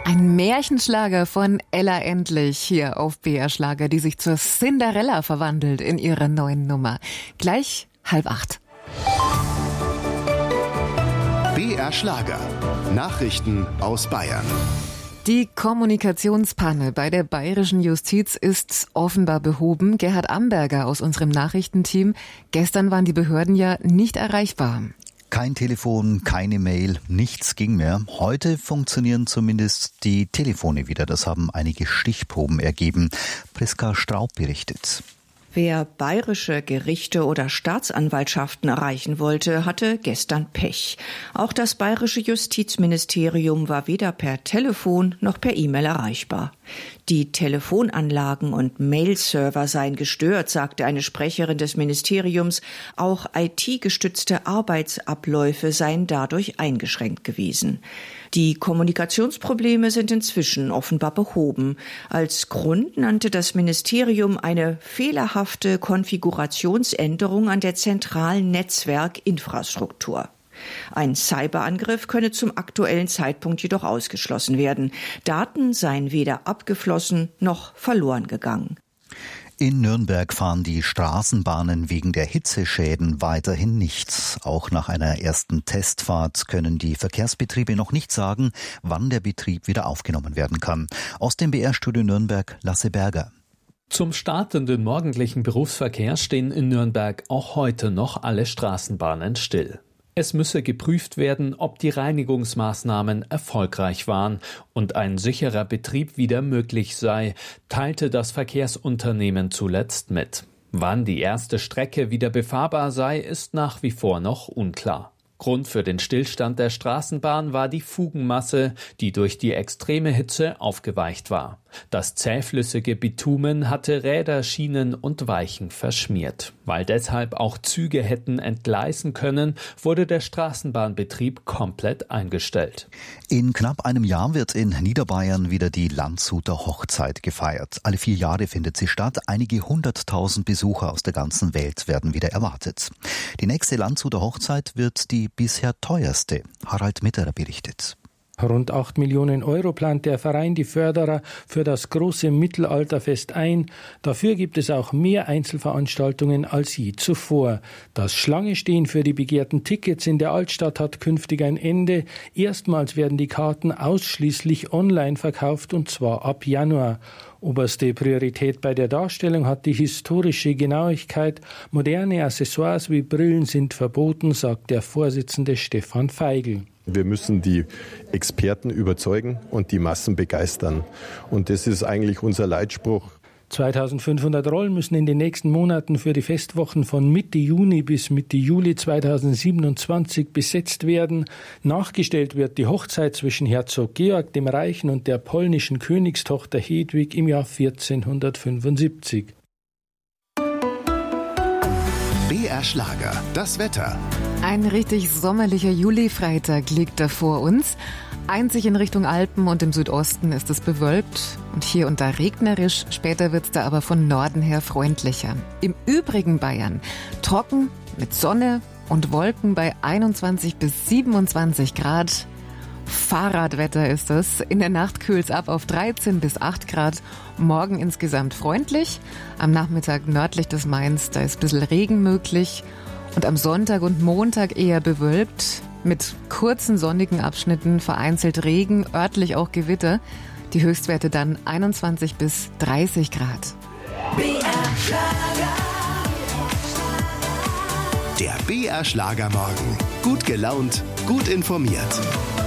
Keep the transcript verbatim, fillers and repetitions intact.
Ein Märchenschlager von Ella Endlich hier auf B R Schlager, die sich zur Cinderella verwandelt in ihrer neuen Nummer. Gleich halb acht. B R Schlager. Nachrichten aus Bayern. Die Kommunikationspanne bei der bayerischen Justiz ist offenbar behoben. Gerhard Amberger aus unserem Nachrichtenteam. Gestern waren die Behörden ja nicht erreichbar. Kein Telefon, keine Mail, nichts ging mehr. Heute funktionieren zumindest die Telefone wieder. Das haben einige Stichproben ergeben. Priska Straub berichtet. Wer bayerische Gerichte oder Staatsanwaltschaften erreichen wollte, hatte gestern Pech. Auch das bayerische Justizministerium war weder per Telefon noch per E-Mail erreichbar. Die Telefonanlagen und Mail-Server seien gestört, sagte eine Sprecherin des Ministeriums. Auch I T-gestützte Arbeitsabläufe seien dadurch eingeschränkt gewesen. Die Kommunikationsprobleme sind inzwischen offenbar behoben. Als Grund nannte das Ministerium eine fehlerhafte Konfigurationsänderung an der zentralen Netzwerkinfrastruktur. Ein Cyberangriff könne zum aktuellen Zeitpunkt jedoch ausgeschlossen werden. Daten seien weder abgeflossen noch verloren gegangen. In Nürnberg fahren die Straßenbahnen wegen der Hitzeschäden weiterhin nicht. Auch nach einer ersten Testfahrt können die Verkehrsbetriebe noch nicht sagen, wann der Betrieb wieder aufgenommen werden kann. Aus dem B R-Studio Nürnberg, Lasse Berger. Zum startenden morgendlichen Berufsverkehr stehen in Nürnberg auch heute noch alle Straßenbahnen still. Es müsse geprüft werden, ob die Reinigungsmaßnahmen erfolgreich waren und ein sicherer Betrieb wieder möglich sei, teilte das Verkehrsunternehmen zuletzt mit. Wann die erste Strecke wieder befahrbar sei, ist nach wie vor noch unklar. Grund für den Stillstand der Straßenbahn war die Fugenmasse, die durch die extreme Hitze aufgeweicht war. Das zähflüssige Bitumen hatte Räder, Schienen und Weichen verschmiert. Weil deshalb auch Züge hätten entgleisen können, wurde der Straßenbahnbetrieb komplett eingestellt. In knapp einem Jahr wird in Niederbayern wieder die Landshuter Hochzeit gefeiert. Alle vier Jahre findet sie statt. Einige hunderttausend Besucher aus der ganzen Welt werden wieder erwartet. Die nächste Landshuter Hochzeit wird die bisher teuerste. Harald Mitterer berichtet. Rund acht Millionen Euro plant der Verein die Förderer für das große Mittelalterfest ein. Dafür gibt es auch mehr Einzelveranstaltungen als je zuvor. Das Schlange-Stehen für die begehrten Tickets in der Altstadt hat künftig ein Ende. Erstmals werden die Karten ausschließlich online verkauft, und zwar ab Januar. Oberste Priorität bei der Darstellung hat die historische Genauigkeit. Moderne Accessoires wie Brillen sind verboten, sagt der Vorsitzende Stefan Feigl. Wir müssen die Experten überzeugen und die Massen begeistern. Und das ist eigentlich unser Leitspruch. zweitausendfünfhundert Rollen müssen in den nächsten Monaten für die Festwochen von Mitte Juni bis Mitte Juli zweitausendsiebenundzwanzig besetzt werden. Nachgestellt wird die Hochzeit zwischen Herzog Georg dem Reichen und der polnischen Königstochter Hedwig im Jahr vierzehnhundertfünfundsiebzig. B R Schlager, das Wetter. Ein richtig sommerlicher Juli-Freitag liegt da vor uns. Einzig in Richtung Alpen und im Südosten ist es bewölkt und hier und da regnerisch. Später wird es da aber von Norden her freundlicher. Im übrigen Bayern trocken mit Sonne und Wolken bei einundzwanzig bis siebenundzwanzig Grad. Fahrradwetter ist es. In der Nacht kühlt es ab auf dreizehn bis acht Grad. Morgen insgesamt freundlich. Am Nachmittag nördlich des Mains, da ist ein bisschen Regen möglich. Und am Sonntag und Montag eher bewölkt. Mit kurzen sonnigen Abschnitten, vereinzelt Regen, örtlich auch Gewitter. Die Höchstwerte dann einundzwanzig bis dreißig Grad. B R Schlager. Der B R Schlager Morgen. Gut gelaunt, gut informiert.